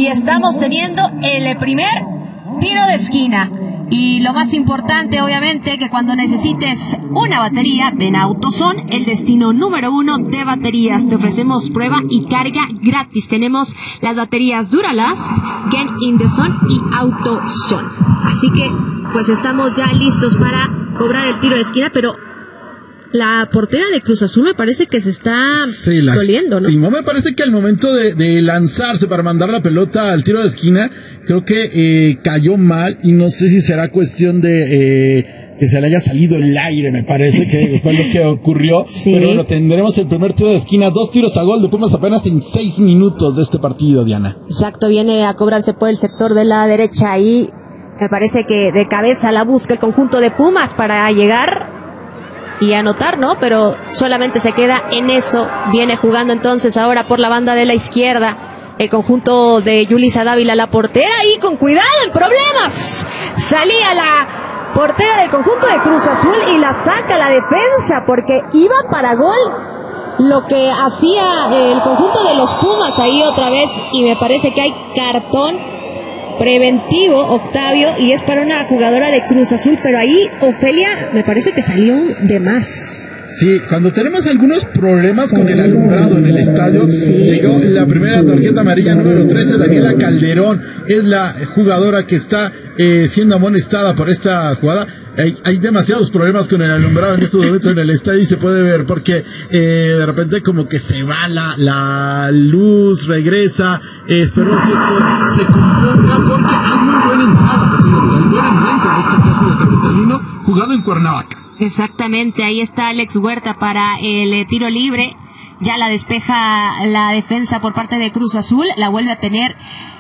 y estamos teniendo el primer tiro de esquina. Y lo más importante, obviamente, que cuando necesites una batería, ven a AutoZone, el destino número 1 de baterías. Te ofrecemos prueba y carga gratis. Tenemos las baterías Duralast, Get in the Zone y AutoZone. Así que, pues estamos ya listos para cobrar el tiro de esquina, pero la portera de Cruz Azul me parece que se está doliendo, ¿no? Y no me parece que al momento de lanzarse para mandar la pelota al tiro de esquina, creo que cayó mal y no sé si será cuestión de que se le haya salido el aire, me parece que fue lo que ocurrió. Sí. Pero bueno, tendremos el primer tiro de esquina, 2 tiros a gol de Pumas apenas en 6 minutos de este partido, Diana. Exacto, viene a cobrarse por el sector de la derecha y me parece que de cabeza la busca el conjunto de Pumas para llegar y anotar, ¿no? Pero solamente se queda en eso. Viene jugando entonces ahora por la banda de la izquierda el conjunto de Yulisa Dávila, la portera, y con cuidado en problemas. Salía la portera del conjunto de Cruz Azul y la saca la defensa porque iba para gol lo que hacía el conjunto de los Pumas ahí otra vez, y me parece que hay cartón preventivo, Octavio, y es para una jugadora de Cruz Azul, pero ahí Ofelia me parece que salió de más. Sí, cuando tenemos algunos problemas con el alumbrado en el estadio, llegó la primera tarjeta amarilla número 13, Daniela Calderón, es la jugadora que está siendo amonestada por esta jugada. Hay demasiados problemas con el alumbrado en estos momentos en el estadio y se puede ver porque de repente como que se va la luz, regresa. Esperemos que esto se componga porque hay muy buena entrada, por cierto, hay buen ambiente en este caso de capitalino jugado en Cuernavaca. Exactamente, ahí está Alex Huerta para el tiro libre. Ya la despeja la defensa por parte de Cruz Azul, la vuelve a tener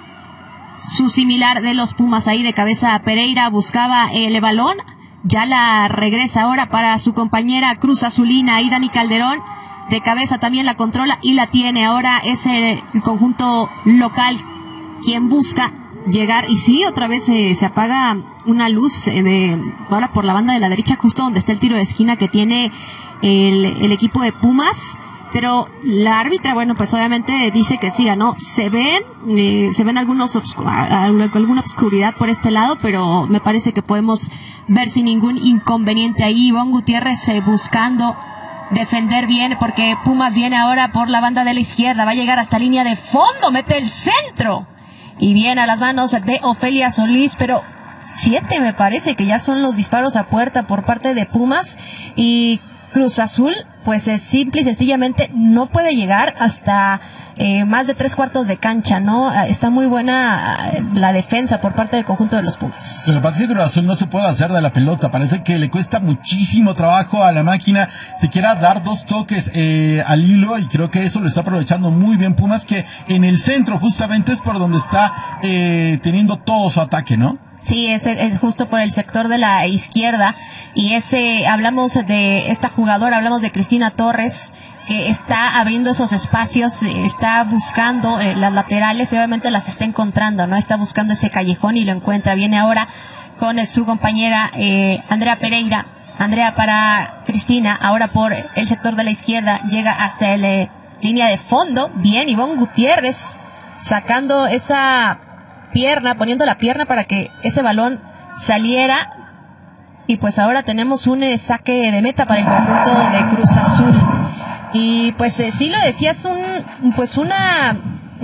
su similar de los Pumas ahí de cabeza. Pereira buscaba el balón, ya la regresa ahora para su compañera Cruz Azulina, ahí Dani Calderón de cabeza también la controla y la tiene. Ahora es el conjunto local quien busca llegar, y sí, otra vez se apaga una luz ahora por la banda de la derecha, justo donde está el tiro de esquina que tiene el equipo de Pumas. Pero la árbitra, bueno, pues obviamente dice que siga, ¿no? Se ven alguna obscuridad por este lado, pero me parece que podemos ver sin ningún inconveniente ahí. Ivonne Gutiérrez buscando defender bien, porque Pumas viene ahora por la banda de la izquierda, va a llegar hasta línea de fondo, mete el centro y viene a las manos de Ofelia Solís, pero 7 me parece que ya son los disparos a puerta por parte de Pumas, y Cruz Azul pues es simple y sencillamente no puede llegar hasta más de 3/4 de cancha, ¿no? Está muy buena la defensa por parte del conjunto de los Pumas. Pero parece que Cruz Azul no se puede hacer de la pelota, parece que le cuesta muchísimo trabajo a la máquina, se quiera dar 2 toques al hilo, y creo que eso lo está aprovechando muy bien Pumas, que en el centro justamente es por donde está teniendo todo su ataque, ¿no? Sí, es justo por el sector de la izquierda, y hablamos de esta jugadora, hablamos de Cristina Torres, que está abriendo esos espacios, está buscando las laterales y obviamente las está encontrando, ¿no? Está buscando ese callejón y lo encuentra. Viene ahora con su compañera Andrea Pereira. Andrea para Cristina, ahora por el sector de la izquierda, llega hasta la línea de fondo. Bien, Ivonne Gutiérrez sacando esa pierna, poniendo la pierna para que ese balón saliera, y pues ahora tenemos un saque de meta para el conjunto de Cruz Azul. Y pues sí lo decías, una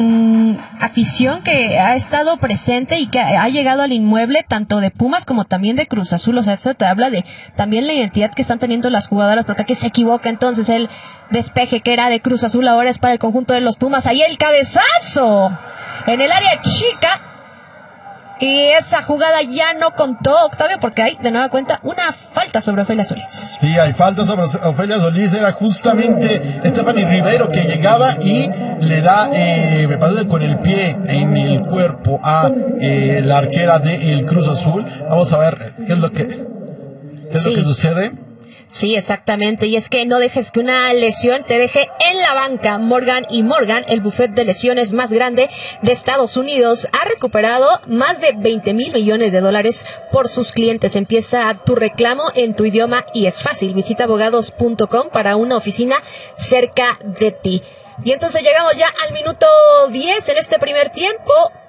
afición que ha estado presente y que ha llegado al inmueble tanto de Pumas como también de Cruz Azul. O sea, eso te habla de también la identidad que están teniendo las jugadoras, porque aquí se equivoca entonces el despeje que era de Cruz Azul, ahora es para el conjunto de los Pumas. Ahí el cabezazo en el área chica. Y esa jugada ya no contó, Octavio, porque hay de nueva cuenta una falta sobre Ofelia Solís. Sí, hay falta sobre Ofelia Solís. Era justamente Stephanie Rivero que llegaba y le da, me parece, con el pie en el cuerpo a la arquera del Cruz Azul. Vamos a ver qué es lo que sucede. Sí, exactamente, y es que no dejes que una lesión te deje en la banca. Morgan & Morgan, el bufete de lesiones más grande de Estados Unidos, ha recuperado más de $20,000 millones por sus clientes. Empieza tu reclamo en tu idioma y es fácil. Visita abogados.com para una oficina cerca de ti. Y entonces llegamos ya al minuto 10 en este primer tiempo.